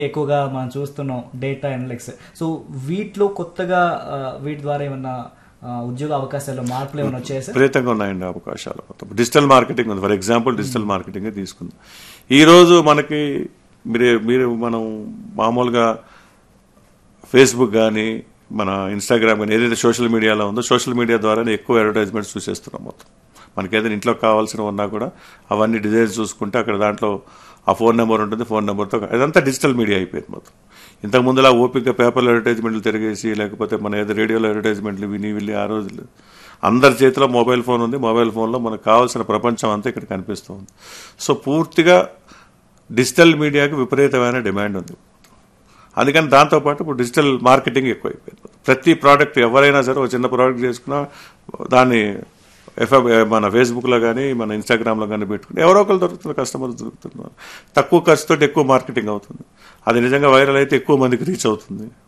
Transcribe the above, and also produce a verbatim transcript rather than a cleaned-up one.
ఎక్కువగా మనం చూస్తున్నాం డేటా అనలిటిక్స్. సో వీటిలో కొత్తగా ఆ, వీటి ద్వారా ఏమన్నా ఆ, ఉద్యోగ అవకాశాలు మార్పులు ఏమైనా వచ్చాయి సార్? విపరీతంగా ఉన్నాయండి అవకాశాలు. మొత్తం డిజిటల్ మార్కెటింగ్ ఉంది. ఫర్ ఎగ్జాంపుల్ డిజిటల్ మార్కెటింగ్ తీసుకుందాం. ఈరోజు మనకి మీరు మీరు మనం మామూలుగా ఫేస్బుక్ కానీ మన ఇన్స్టాగ్రామ్ కానీ ఏదైతే సోషల్ మీడియాలో ఉందో సోషల్ మీడియా ద్వారానే ఎక్కువ అడ్వర్టైజ్మెంట్స్ చూసేస్తున్నాం. మొత్తం మనకి ఏదైనా ఇంట్లో కావాల్సిన ఉన్నా కూడా అవన్నీ డిజైన్స్ చూసుకుంటే అక్కడ దాంట్లో ఆ ఫోన్ నెంబర్ ఉంటుంది, ఫోన్ నెంబర్తో అదంతా డిజిటల్ మీడియా అయిపోయింది మొత్తం. ఇంతకు ముందులా ఓపిక పేపర్లో అడ్వర్టైజ్మెంట్లు తిరిగేసి లేకపోతే మన ఏదో రేడియోలో అడ్వర్టైజ్మెంట్లు విని వెళ్ళి ఆ రోజులు అందరి చేతిలో మొబైల్ ఫోన్ ఉంది. మొబైల్ ఫోన్లో మనకు కావాల్సిన ప్రపంచం అంతా ఇక్కడ కనిపిస్తుంది. సో పూర్తిగా డిజిటల్ మీడియాకి విపరీతమైన డిమాండ్ ఉంది. అందుకని దాంతోపాటు ఇప్పుడు డిజిటల్ మార్కెటింగ్ ఎక్కువైపోయింది. ప్రతి ప్రోడక్ట్ ఎవరైనా సరే ఒక చిన్న ప్రోడక్ట్ చేసుకున్నా దాన్ని ఎఫ్ మన ఫేస్బుక్లో కానీ మన ఇన్స్టాగ్రామ్లో కానీ పెట్టుకుని ఎవరో ఒకరు దొరుకుతున్నారు, కస్టమర్స్ దొరుకుతున్నారు. తక్కువ ఖర్చుతో ఎక్కువ మార్కెటింగ్ అవుతుంది. అది నిజంగా వైరల్ అయితే ఎక్కువ మందికి రీచ్ అవుతుంది.